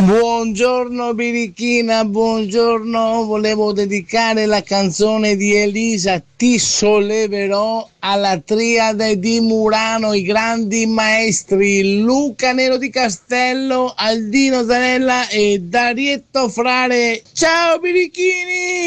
Buongiorno Birichina, buongiorno. Volevo dedicare la canzone di Elisa Ti solleverò alla triade di Murano, i grandi maestri Luca Nero di Castello, Aldino Zanella e Darietto Frare. Ciao Birichini!